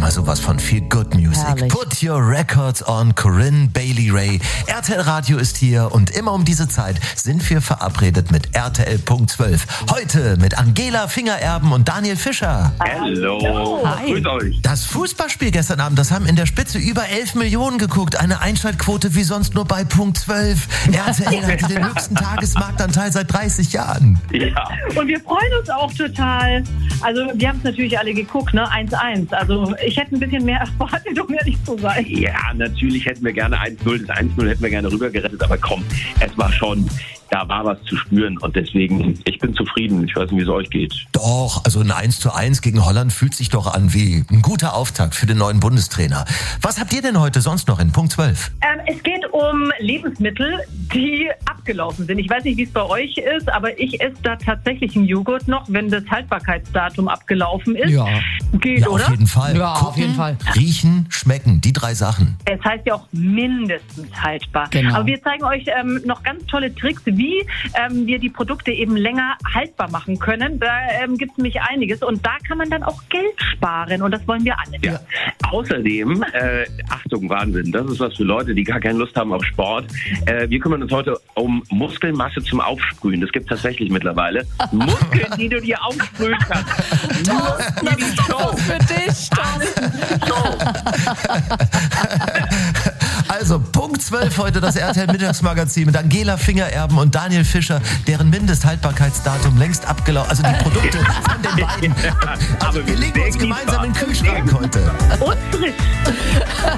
mal sowas von Feel Good Music. Herrlich. Put your records on, Corinne Bailey Ray. RTL Radio ist hier und immer um diese Zeit sind wir verabredet mit RTL Punkt 12. Heute mit Angela Fingererben und Daniel Fischer. Hallo. Hi. Grüß euch. Das Fußballspiel gestern Abend, das haben in der Spitze über 11 Millionen geguckt. Eine Einschaltquote wie sonst nur bei Punkt 12. RTL hatte den höchsten Tagesmarktanteil seit 30 Jahren. Ja. Und wir freuen uns auch total. Also wir haben es natürlich alle geguckt, ne? 1-1. Also ich hätte ein bisschen mehr erwartet, um ehrlich zu sein. Ja, natürlich hätten wir gerne 1-0. Das 1-0 hätten wir gerne rübergerettet, aber komm, es war schon, da war was zu spüren und deswegen, ich bin zufrieden. Ich weiß nicht, wie es euch geht. Doch, also ein 1:1 gegen Holland fühlt sich doch an wie ein guter Auftakt für den neuen Bundestrainer. Was habt ihr denn heute sonst noch in Punkt 12? Es geht um Lebensmittel, die abgelaufen sind. Ich weiß nicht, wie es bei euch ist, aber ich esse da tatsächlich einen Joghurt noch, wenn das Haltbarkeitsdatum abgelaufen ist. Ja. Geht, Ja, oder? auf jeden Fall. Ja, auf jeden Fall. Riechen, schmecken, die 3 Sachen. Es heißt ja auch mindestens haltbar. Genau. Aber wir zeigen euch noch ganz tolle Tricks, wie wir die Produkte eben länger haltbar machen können. Da gibt es nämlich einiges und da kann man dann auch Geld sparen und das wollen wir alle. Ja. Außerdem, Achtung, Wahnsinn, das ist was für Leute, die gar keine Lust haben auf Sport. Wir kümmern uns heute um Muskelmasse zum Aufsprühen. Das gibt es tatsächlich mittlerweile. Muskeln, die du dir aufsprühen kannst. Nur für die Show. Für dich, Also Punkt 12 heute das RTL Mittagsmagazin mit Angela Fingererben und Daniel Fischer, deren Mindesthaltbarkeitsdatum längst abgelaufen. Also die Produkte von den beiden. Also aber wir legen uns sehr gemeinsam in den Kühlschrank heute. Und frisch.